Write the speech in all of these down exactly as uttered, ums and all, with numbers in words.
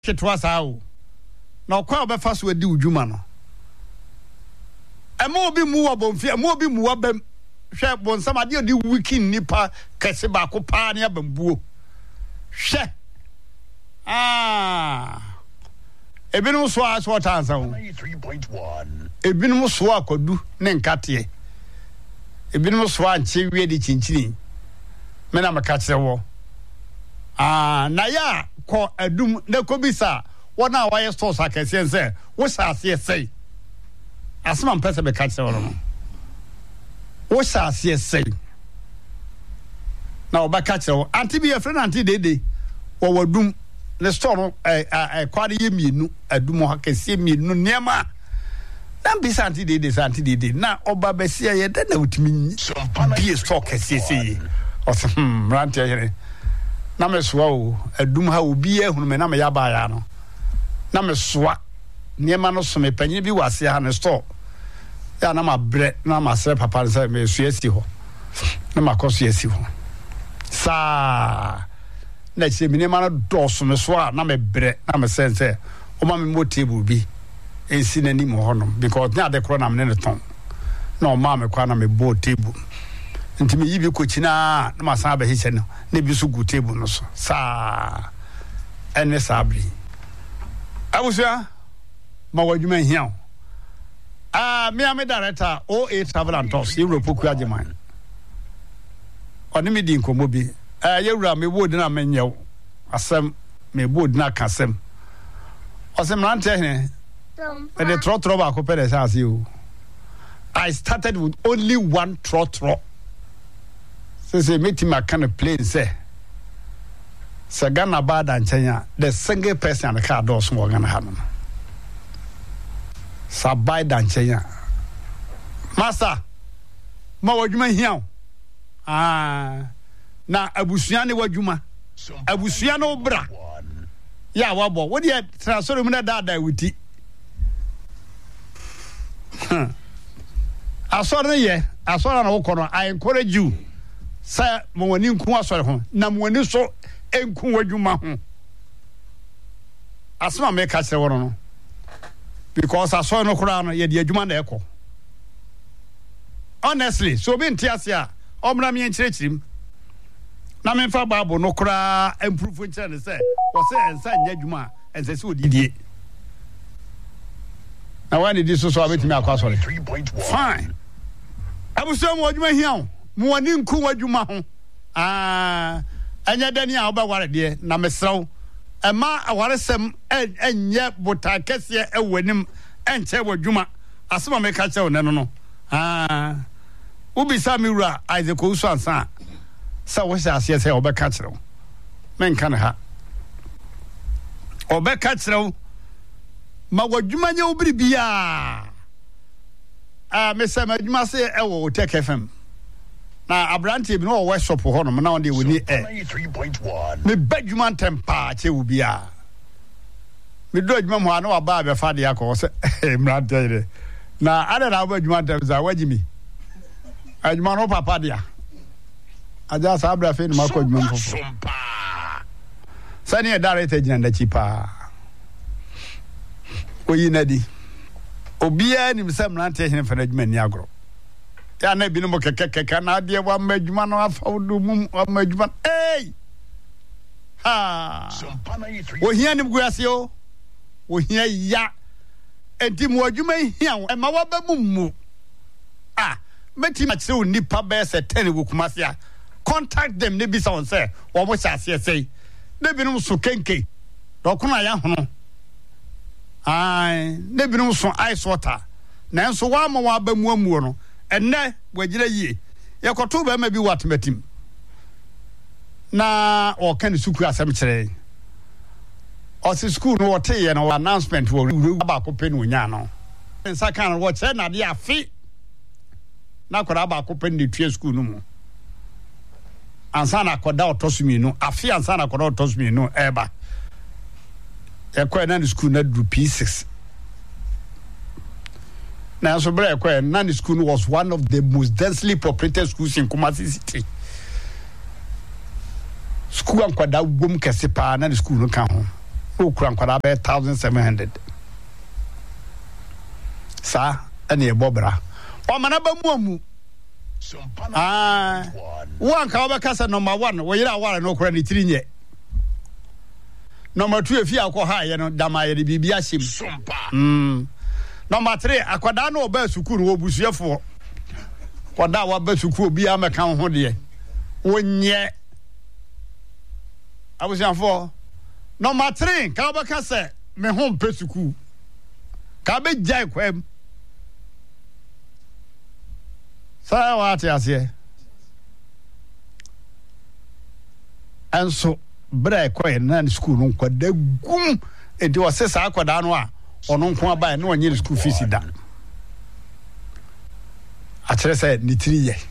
ketwa saa o na okwa obefa so adi udwuma no ema obi mu obomfi ema obi mu abam hwe bonsam ade odi weekend nipa kese ba ko pa ne abambuo hwe ah ebinum so aso tansa o ebinum so akodu ne nkate ebinum so anche wie di chinchini me na maka kire wo ah na ya ko adum na ko bisa wona waye stores akese nse wo saase sei asema mpese be ka kire wo no wo saase sei na obaka kire wo anti bi efre na anti dede wo wadum le store no eh eh kwade ye mienu adum ha kese mienu niema na bisa anti dede anti dede na oba besia ye de na utimi bi store kese sei o hmm rant ye na me soa o adum ha obi ehunu me na me yaba ya no na me soa niema no so me panyin bi wase ha ne store ya na ma bre na ma sere papa se me suesi ho na ma koso esi ho sa na che me niema no doso me so na me bre na me sense o ma me mo table bi ensi na ni mo ho no because na de kro na me ne ton na o ma me kwa na me bo table ntimi yibi ko china na ma sa ba hise no na bi so gu table no so sa ene sabri abusia ma wadwuma hia ah me am director O eight Travel and Tours Europe ku ageman oni me di nkomo bi eh yewura me bod na menyew asem me bod na kasem osem rante he e de tro tro ba ko pede sa asi o I started with only one tro tro. So say meet my kind of plane say Sagana bad and Chenya the single person on the car door small gonna happen. Sabai dan Chenya Master ma wadwuma hia ah na abusuane wadwuma abusuane obra ya wabo wo de transfer mu na dada wuti asore ye asore na wo kono I encourage you say mo wani nku asore ho na mo wani so enku wadwuma ho asema me ka kire wo no because asore no kura no ye de adwuma na ekọ honestly so be ntiasia omra me nkirekirim na me fa babo no kura improve nkire ne say wo say ensa nya adwuma ense se odidie na wani di so so abetimi akwa asore fine abuso mo adwuma hia mo wani nku wadwuma ho ah anya dani a oba ware de na mesrew ema awaresem enye botakese ewanim enche wadwuma asema me ka che one no no ah ubisa mi wura Isaac Owusu ansa sa wo sha ase se obeka kirew men kan ha obeka kirew ma wadwuma nya obiri bia ah me se ma dwuma se e wo Tech F M na abrante bi no workshop ho no na on de woni e me badwuma tempa che wo bia me do adwuma mo ana wa ba be fa de akọ se mrante de na ada na badwuma temza wagimi adwuma no papa dia aja sa abra fe ni mako adwuma fofo sani e director gina da chipa oyi nadi obia ni msem mrante hin fa adwuma ni agro ya na bi no kekekeka na de wa madwuma no afa odum wa madwuma eh ha wo hia ni guase o wo hia ya enti mo adwuma hia e ma wa ba mummu ah meti ma kire nipa be se ten wo kumasia contact them ne bi sa on say wo mo sha se sei ne bi no so kenke do kuna ya hono ai ne bi no so ice water na enso wa ma wa ba mu amu no enne wagina yie yakoto ba ma bi watmatim na o kan suku asem kire o si school no wote ye no announcement wo ba ko pe no nya no nsa kan wo che na de afi na kwara ba ko pe ni tue school no mu ansa na koda otosumi no afi ansa na koda otosumi no eba e kwa na school na du P six. Now, so Nani School was one of the most densely populated schools in Kumasi City. School and Quada Boom Cassipa, Nani School no count. okura nkwada be one thousand seven hundred sa ene e bobra o mana ba mu amu ah one ka obeka say number one wo yira aware no okura ni tiri nye number two efi akọ ha ye no dama ye bibia hyem mm number three akwada na oba sukuru wo busuefo kwada wa ba sukuru obi ameka ho de wonye abusuafo number three ka obeka say me ho mpe sukuru ka be jai kwem sa wa ati ase anso bra ekoye na school no kwada gum edi o se sa akwada no a ono nko aba na onye school fees da a kire se ni tiri ye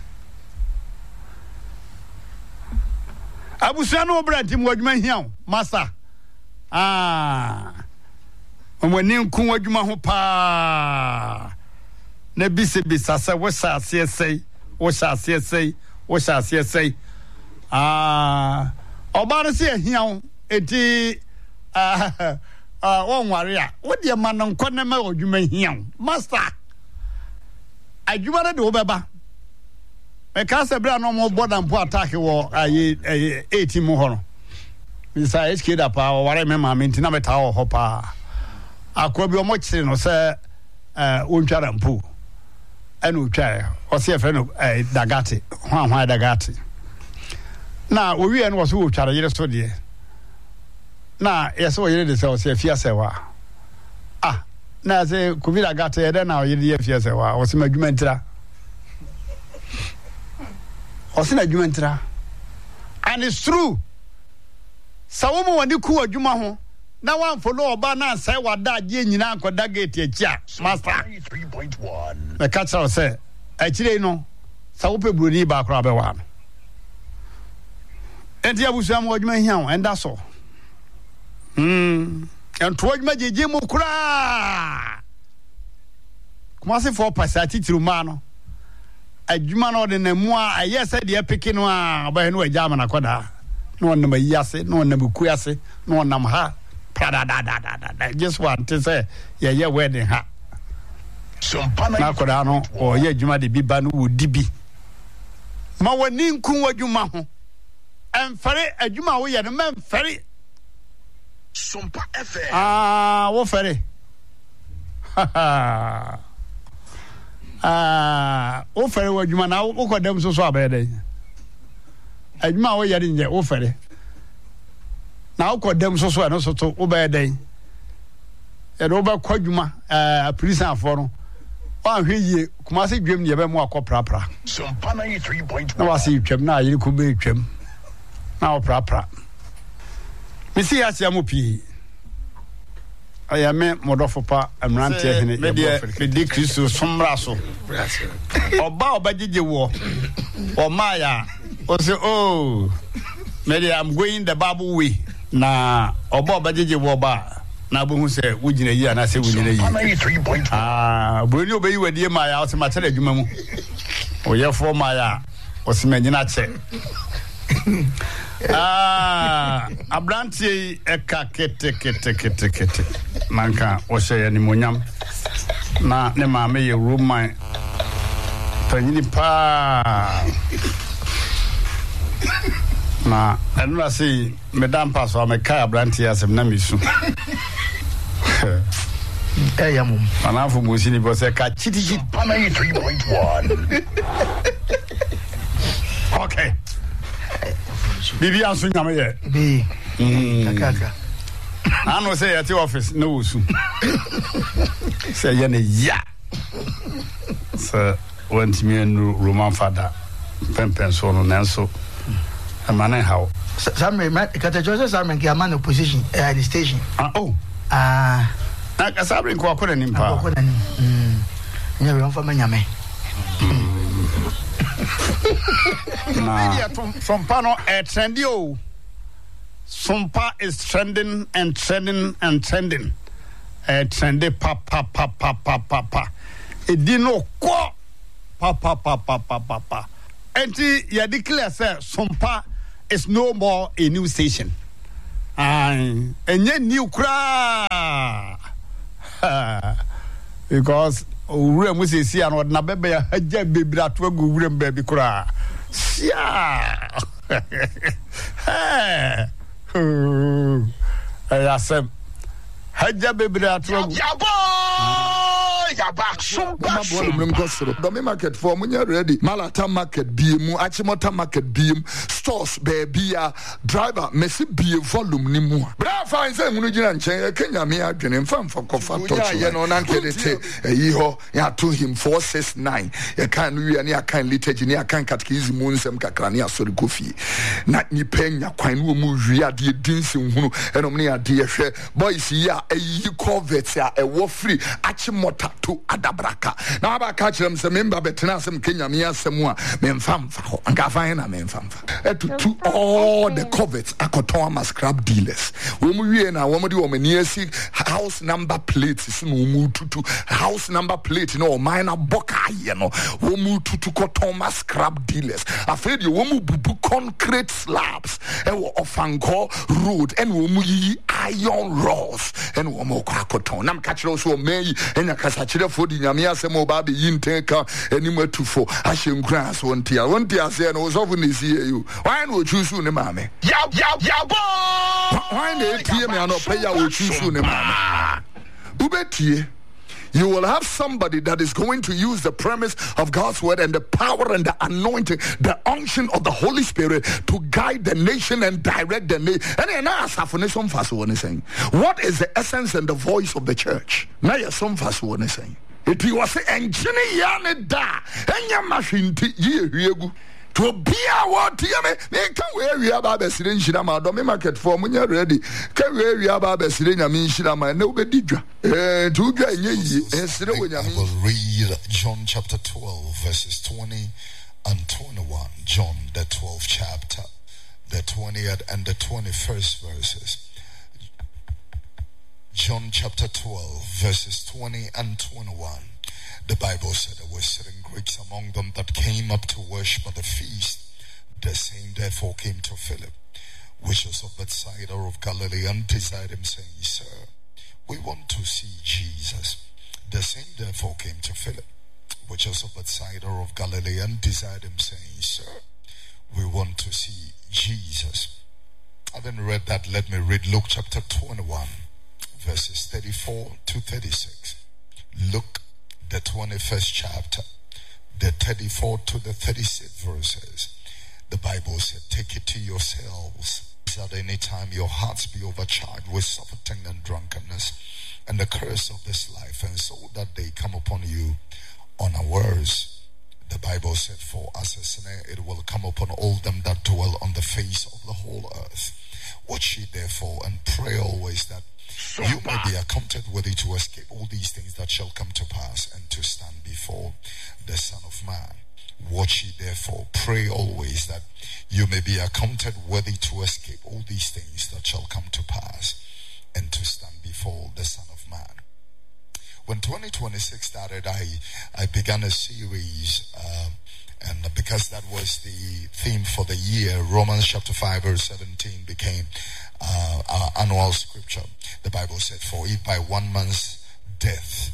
abusia no bra ntim wadwuma hian master ah omani nku wadwuma ho pa na bise bisa se wo sha ase sei wo sha ase sei wo sha ase sei ah Obara si ehia eti ah ah wonware a wodi ma no nkone ma odwuma hia master adwuma na de wo beba me ka se bra no mo border mpo attack wo aye eighteen mo horo misa H K da pa ware me ma menti na beta wo ho pa akwa bi o mo kire no se eh wontwara mpo ana otwa o se efe no dagate hwan hwan dagate na owie no so otware yire so de na yeso yire de se o se afia sewa ah na se covid agata ye de na yire ye afia sewa o se madwuma ntira o se na adwuma ntira and it's true sawomo wani ku adwuma ho na wan follow oba na sai wada age nyina ankoda gate achi a master three point one me catch out say achire no sawope broni ba akra be wa enti abusuam wadwuma hian enda so mm ento wadwuma jeje mu kura kuma se for pasati tiruma no adwuma no de na mu a ayese de epike no a oba no agya mana koda no na mayase no na bukuase no na ha prada da da da da just want to say yeah yeah wedding ha na koda no o ye adwuma de bi ba no wodi bi ma wani nku wadwuma ho emfere adwuma wo ye no memfere sompa efe ah wo fere ah wo fere wadwuma na wo kodam so so abede adwuma wo ye nje wo fere na wo kodam so so no so to wo bede e do ba kwadwuma eh police afọ no wa hwe yie kuma se dwam ne ye be mu akoprapra sompa ninety-three point one na wa se twam na yiri ku be twam na oprapra misi asia mo pi aya me modofo pa amrantie hene me de de Kristo somra so oba oba jeje wo o maya o say oh me de I'm going the Bible way na oba oba jeje wo ba na bo hu se wugina yi ana se wugina yi ah broni obayi wadie maya o se matele adwuma mu o yefo maya o se manyina che ah abrantie eka kete kete kete kete manka o sheye ni monyam na ne ma me ye roman tanyini pa na enura si medam paso me kai abrantie asem na misu eh ya mum ana fu mo sini bo se ka chiti chiti ninety-three point one okay bibi anso nyame ye bi kakaka ano say at office no usu say ye ne ya so want me no roman father pempen so no nanso amane how some kata jose some ki amane opposition at the station ah oh ah na kasabre ko akora nimpa akora nim mm nya we onfa manyame nah. from, from Pano, uh, trendy, oh. Sumpa is trending and trending and trending. Uh, trendy, pa, pa, pa, pa, pa, pa, pa. It didn't know, pa, pa, pa, pa, pa, pa, pa. And you declare, sir, Sumpa is no more a new station. Aye. Enye new kra. Because owura mu se si an na bebe ya haja bebira to agu owura mbabi kra. Sia. Eh. Eh asem. Haja bebira to agu. Domi market for munya ready. Malata market biemu, Achimota market biem, stores baby ya driver mesi bie volume ni mu. Bra fine say munu gina nchen Kenya me adwene mfa mfa kofa touch. Ya no na nkedete eyi ho ya to him four six nine. Ya kan wi ne akan litage ne akan catechism mu nsem kakra ne asori kofi. Na ni penya kwan no mu wi ade dinsi hunu enom ne ade hwe boys ya eyi covet ya e wo free Achimota to adabraka na aba ka kirem se member betena asem Kenya me asem a memfamfa ho anka fan na memfamfa etutu all the covets akoton ama scrap dealers wo mu wie na wo mu de wo mani asi house number plate so no mu tutu house number plate no minor boka ye no wo mu tutu koton ama scrap dealers afraid wo mu bubu concrete slabs e wo Ofanko road and wo mu yi iron rods and wo mu akoton nam ka kire so meyi enya kasa kire fo di nyame asem oba be yinteka enimu atufo ahye nkran so ntia wontia se no so fu ne sie you why no choose ne mame ya ya ya bo why na etie me ano pay ya wo choose ne mame ubetie. You will have somebody that is going to use the premise of God's word and the power and the anointing, the unction of the Holy Spirit to guide the nation and direct the nation. And now, saying, what is the essence and the voice of the church? Now, you're some fast one saying. It was an engineer da, and your machine to to be our team, they can wear we are Baba Sirin Shirama, Domi market for when you're ready. Can wear we are Baba Sirin, I mean Shirama, nobody. Eh, to get ye, I will read John chapter twelve, verses twenty and twenty-one. John, the twelfth chapter, the twentieth and the twenty-first verses. John chapter twelve, verses twenty and twenty-one. The Bible said there were certain Greeks among them that came up to worship at the feast. The same therefore came to Philip, which was of Bethsaida of Galilee, and desired him, saying, Sir, we want to see Jesus. The same therefore came to Philip, which was of Bethsaida of Galilee, and desired him, saying, Sir, we want to see Jesus. Having read that, let me read Luke chapter twenty-one, verses thirty-four to thirty-six. Luke the twenty-first chapter, the thirty-four to the thirty-six verses. The Bible said, take it to yourselves, that any time your hearts be overcharged with suffering and drunkenness, and the curse of this life, and so that they come upon you unawares. The Bible said, for as a snare it will come upon all them that dwell on the face of the whole earth. Watch ye therefore, and pray always that you may be accounted worthy to escape all these things that shall come to pass, and to stand before the Son of Man. Watch ye therefore, pray always that you may be accounted worthy to escape all these things that shall come to pass, and to stand before the Son of Man. When twenty twenty-six started, I, I began a series, uh, and because that was the theme for the year, Romans chapter five verse seventeen became uh, our annual scripture. The Bible said, for if by one man's death,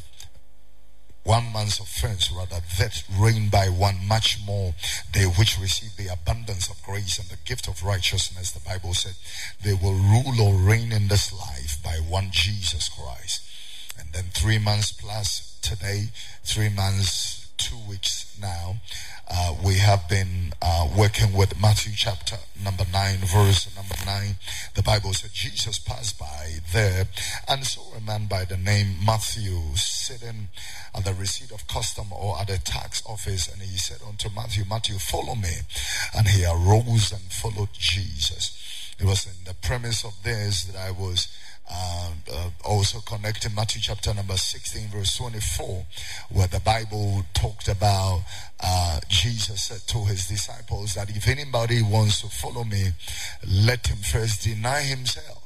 one man's offense, rather, that reigned by one, much more they which receive the abundance of grace and the gift of righteousness, the Bible said, they will rule or reign in this life by one Jesus Christ. And then three months plus today, three months, two weeks now, uh, we have been uh, working with Matthew chapter number nine, verse number nine. The Bible said Jesus passed by there and saw a man by the name Matthew sitting at the receipt of custom or at the tax office, and he said unto Matthew, Matthew, follow me. And he arose and followed Jesus. It was in the premise of this that I was Uh, uh, also connecting Matthew chapter number sixteen verse twenty-four, where the Bible talked about uh, Jesus said to his disciples that if anybody wants to follow me, let him first deny himself.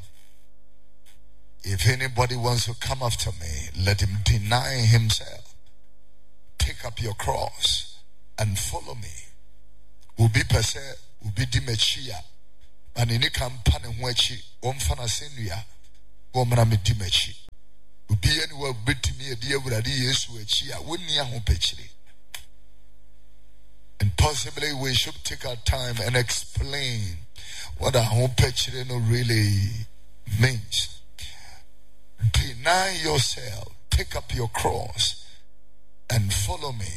If anybody wants to come after me, let him deny himself. Pick up your cross and follow me. Ubi pese, ubi dimechia, and in a campaign in which one fana senia, woman I'm a dimechi. Be anywhere bit to me a dear with a dear switch, I wouldn't hear home pitching. And possibly we should take our time and explain what a home pitching really means. Deny yourself, take up your cross, and follow me.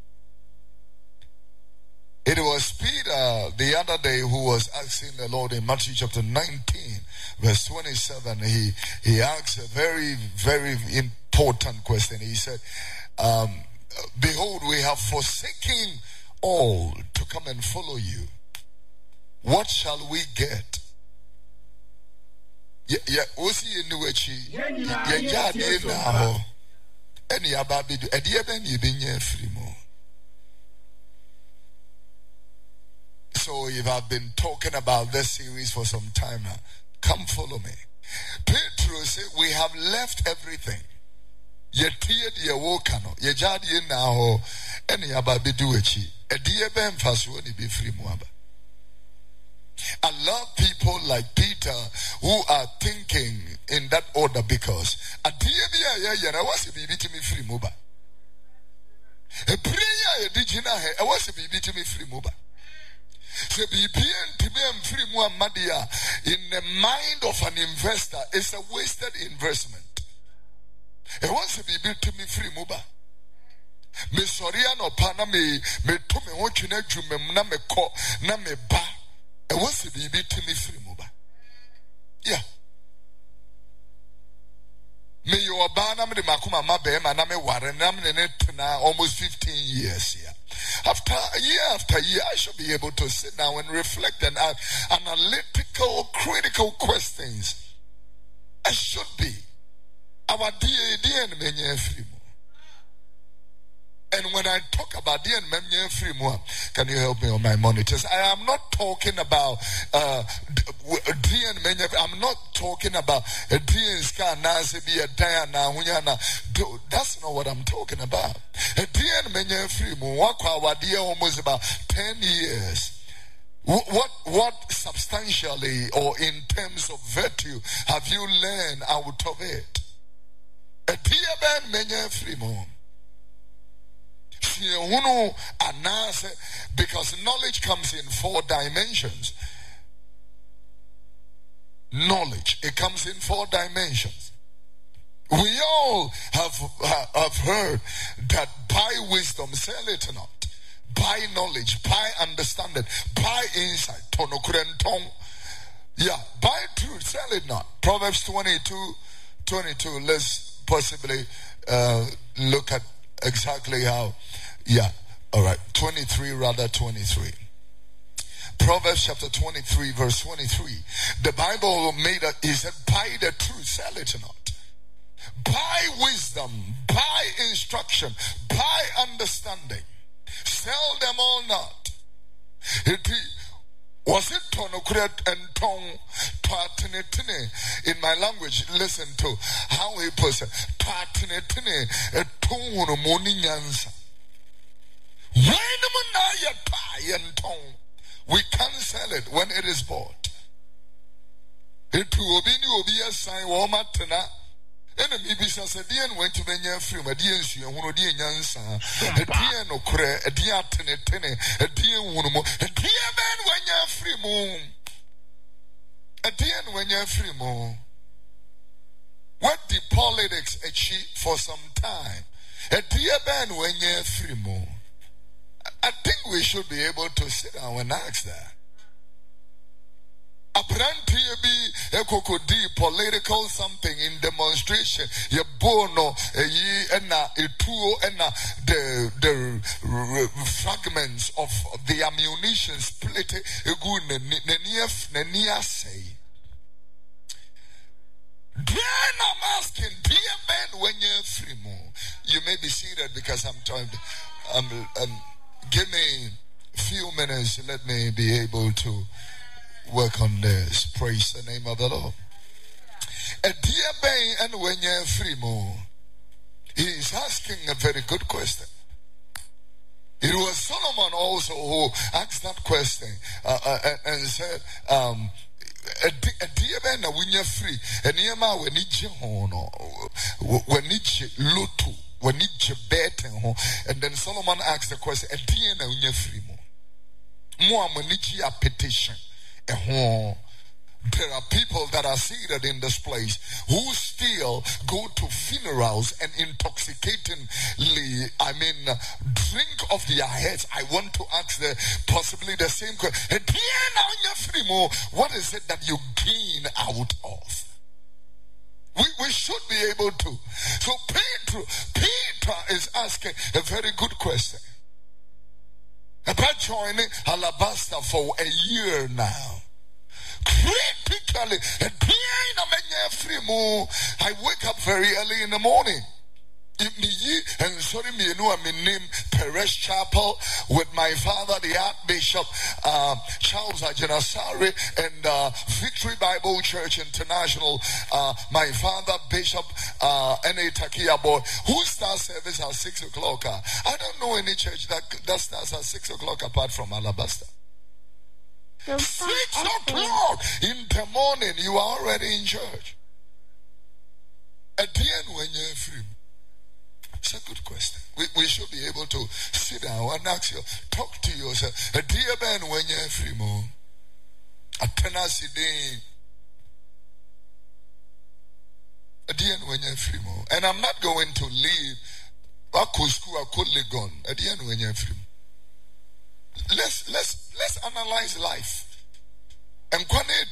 It was Peter the other day who was asking the Lord in Matthew chapter nineteen, verse twenty-seven. He he asked a very, very important question. He said, um, behold, we have forsaken all to come and follow you. What shall we get? Yeah, yeah, what's he in the way? Yeah, yeah, yeah, any about it, and the event you've been here free more. So if I've been talking about this series for some time now, come follow me. Petrus said, we have left everything. Ye teared ye wokano, ye jadi ye now, any ababi duechi, a dear ben faswoni be free muaba. I love people like Peter who are thinking in that order because a dear yeah, yeah, I was a baby to me free muba. A prayer, a digina, I was a baby to me free muba. So be to be free Muhammadia in the mind of an investor is a wasted investment. It wants to be built to me free muba. Me soriano pana me me to me what you need to me na me ko na me ba. It wants to be built to me free muba. Yeah. Me yo abana me de makuma mabe ma na me ware na me ne tena almost fifteen years here. After year after year, I should be able to sit down and reflect and ask analytical, critical questions. I should be. Our D A D and many free more. And when I talk about D and many free more, can you help me on my monitors? I am not talking about uh, D and many. I'm not talking about a D and scan be a Diana. That's not what I'm talking about. A D and many free more. What dear almost about ten years. What what substantially or in terms of virtue have you learned out of it? A dear man many free more. Because knowledge comes in four dimensions. Knowledge, it comes in four dimensions. We all have, have heard that buy wisdom, sell it not. Buy knowledge, buy understanding, buy insight. Yeah, buy truth, sell it not. Proverbs twenty-two, twenty-two. Let's possibly uh, look at exactly how. Yeah, all right. twenty-three, rather twenty-three. Proverbs chapter twenty-three, verse twenty-three. The Bible made a, he said, buy the truth, sell it not. Buy wisdom, buy instruction, buy understanding. Sell them all not. It was it tonokret and tong patinetine in my language. Listen to how he puts it. Patinetine a tone morning answer. We can't sell it when it is bought. It will be a sign womatana. Enemy business a dear went to Benya film, a dear she and one of dear Yansa, a dear no cre, a dear tenetene, a dear woman, a dear man when you're free moon. A dear when you're free moon. What did politics achieve for some time? A dear man when you're free moon. I think we should be able to sit down and ask that. A brand be a cocody political something in demonstration. Ye bono a ye and a two and the the fragments of the ammunition split a good nenia say. Then I'm asking, dear man, when you're free more, you may be seated because I'm trying to um, um give me a few minutes. Let me be able to work on this. Praise the name of the Lord. A dear man, and when you're free more, he is asking a very good question. It was Solomon also who asked that question uh, uh, and, and said, um, a dear man, when you're free, and near my when it's when it's lotu, when it's bet, and then Solomon asked the question, a dear when you're free more. More when it's a petition. There are people that are seated in this place who still go to funerals and intoxicatingly, I mean, drink off their heads. I want to ask the possibly the same question. What is it that you gain out of? We, we should be able to. So Peter, Peter is asking a very good question. I've been joining Alabaster for a year now. Critically, I wake up very early in the morning. And sorry, me, you know, I'm in name Perez Chapel with my father, the Archbishop uh, Charles Ajanasari, and uh, Victory Bible Church International. Uh, my father, Bishop uh, N A Takia Boy, who starts service at six o'clock. Uh, I don't know any church that that starts at six o'clock apart from Alabaster. Six o'clock in the morning, you are already in church. At the end, when you're free, it's a good question. We, we should be able to sit down and ask you, talk to yourself. A dear man, when you're free, more. A tenacity. A dear when you're free, more. And I'm not going to leave. I could school, I could live gone. At the end, when you're free. Let's let's let's analyze life. And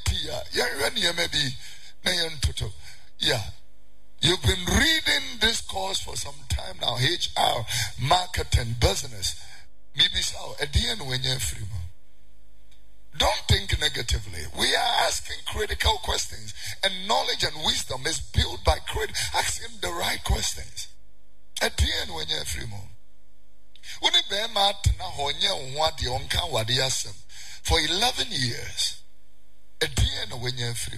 yeah, you've been reading this course for some time now. H R, marketing, business. Maybe so. At the end, when you're free, don't think negatively. We are asking critical questions, and knowledge and wisdom is built by crit- asking the right questions. At the end, when you're free, for eleven years, a dear when you're free.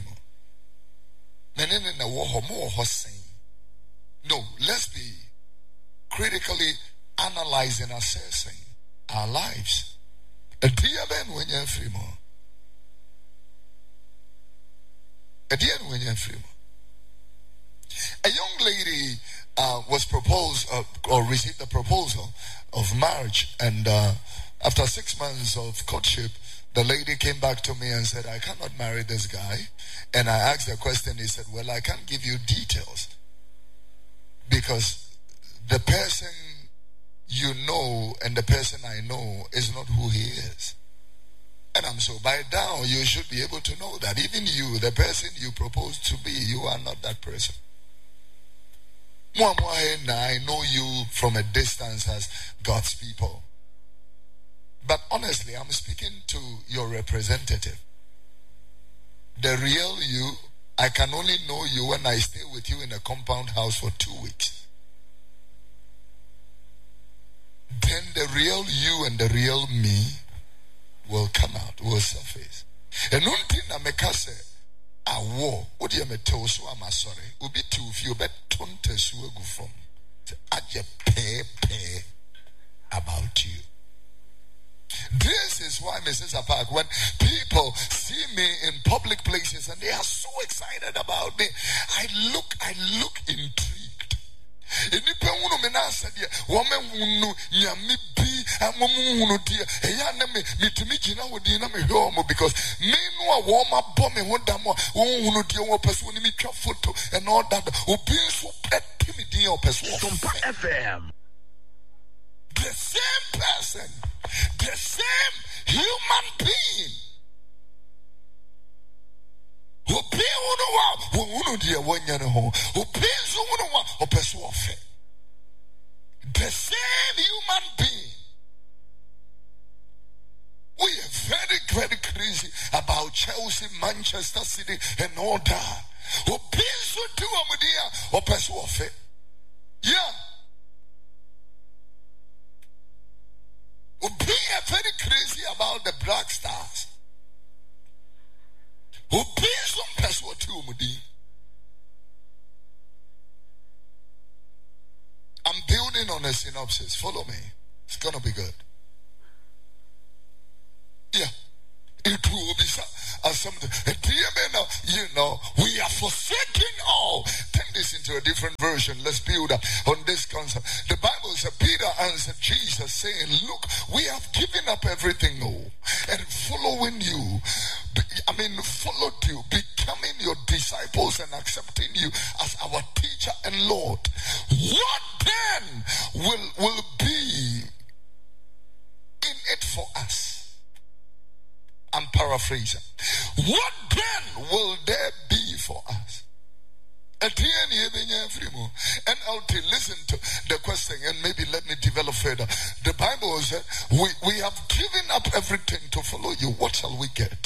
No, let's be critically analyzing, assessing our lives. A dear man when you're free. A dear when you're free. A young lady uh, was proposed uh, or received a proposal of marriage, and uh, after six months of courtship, the lady came back to me and said, I cannot marry this guy. And I asked the question. He said, well, I can't give you details because the person you know and the person I know is not who he is. And I'm so by now you should be able to know that even you, the person you propose to be, you are not that person. I know you from a distance as God's people. But honestly, I'm speaking to your representative. The real you, I can only know you when I stay with you in a compound house for two weeks. Then the real you and the real me will come out, will surface. And one thing I make us say, I war. What do you mean? Tell so I'm sorry. Will be too few, but don't tell you where go from. I just pay pay about you. This is why, Missus Apak, when people see me in public places and they are so excited about me, I look, I look intrigued. Because meanwhile, warm up bombing one damn one person me photo and all that. So F M. The same person, the same human being. Who pay who who dear one yana home, who pays who person of the same human being. We are very, very crazy about Chelsea, Manchester City, and all that. Who pays who do a dear or person of it. Yeah. We are very crazy about the Black Stars. Who pays some person to Mudi? I'm building on a synopsis. Follow me. It's gonna be good. Yeah. It will be as something. You know, we are forsaking all. Take this into a different version. Let's build up on this concept. The Bible says, Peter answered Jesus, saying, look, we have given up everything, oh, and following you. I mean, followed you, becoming your disciples and accepting you as our teacher and Lord. What then will, will be in it for us? I'm paraphrasing. What then will there be for us? N L T, listen to the question and maybe let me develop further. The Bible says, we, we have given up everything to follow you. What shall we get?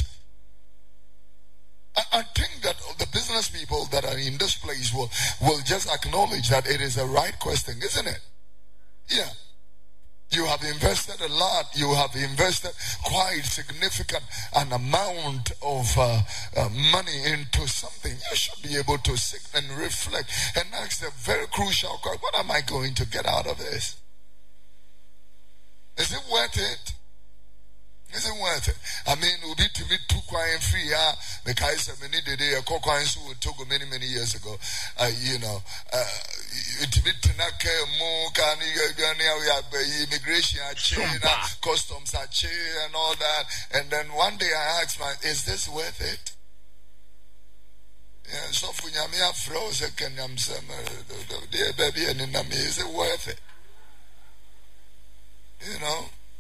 I, I think that the business people that are in this place will, will just acknowledge that it is a right question, isn't it? Yeah. You have invested a lot. You have invested quite significant an amount of uh, uh, money into something. You should be able to sit and reflect and ask the very crucial question: what am I going to get out of this? Is it worth it? Is it worth it? I mean, we'll be to me too quiet free. Ah, because I mean, the day a cocoa took many many years ago. Uh, you know, uh, it be to not care more. Can you immigration chain, customs chain, and all that. And then one day I asked my, is this worth it? Yeah, so for you, me have frozen. Can you say, dear baby, and in me, is it worth it? You know.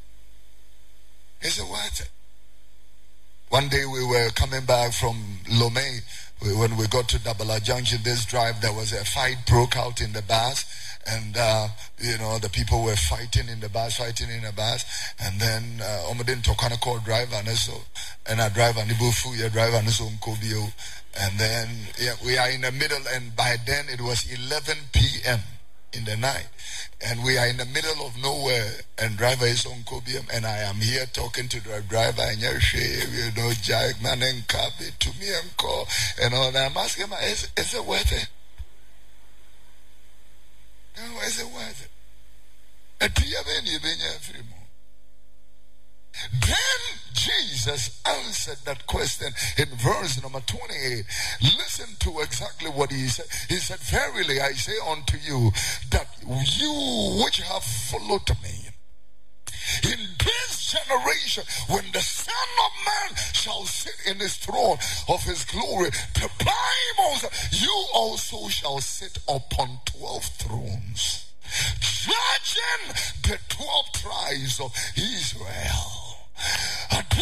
Is it worth it? One day we were coming back from Lomé. When we got to Dabala Junction, this drive, there was a fight broke out in the bus. And, uh, you know, the people were fighting in the bus, fighting in the bus. And then, Omodin Tokana called driver, and so, and a driver, Nibufu, your driver, and so, Nkobio. And then, yeah, we are in the middle, and by then it was eleven p.m. in the night. And we are in the middle of nowhere, and driver is on Kobium, and I am here talking to the driver, and you know, Jack, man, and copy to me and call, and all that. I'm asking him, is, is it worth it? No, is it worth it? Then Jesus answered that question in verse number twenty-eight. Listen to exactly what he said. He said, verily I say unto you, that you which have followed me, in this generation, when the Son of Man shall sit in his throne of his glory, the Bible says, you also shall sit upon twelve thrones, judging the twelve tribes of Israel. There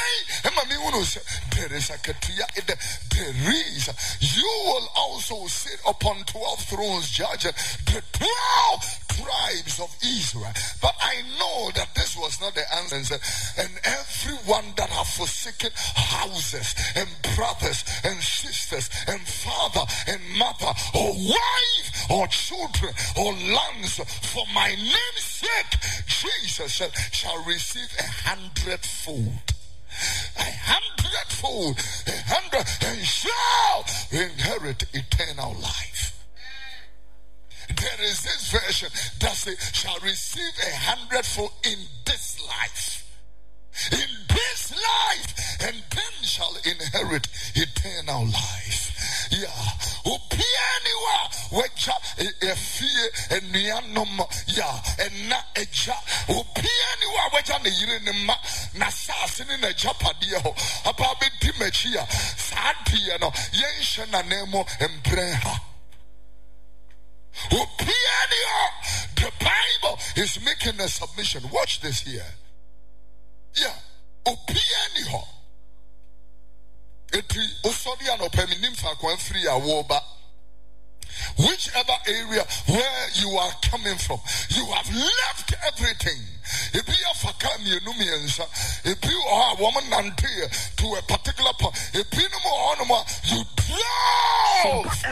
is a there is you will also sit upon twelve thrones judging the twelve tribes of Israel. But I know that this was not the answer. And everyone that have forsaken houses and brothers and sisters and father and mother or wife or children or lands for my name's sake, Jesus said, shall receive a hundredfold. A hundredfold, a hundred, and shall inherit eternal life. There is this version that says, shall receive a hundredfold in this life. In this life, and then shall inherit eternal life. Yeah. Opianiwa weja efie enuanom ya enna eja opianiwa weja ne yire ne ma na sase ne na japade ho apa be dimachi a saadie no yenhye na nemo mprenha. Opianiwa, the Bible is making a submission. Watch this here. Yeah, opianiwa. Eti osodi anopemi nimfa kwa free awoba. Whichever area where you are coming from, you have left everything. If you are fakami enumiensa, if you are a woman nante to a particular point, if you know you drove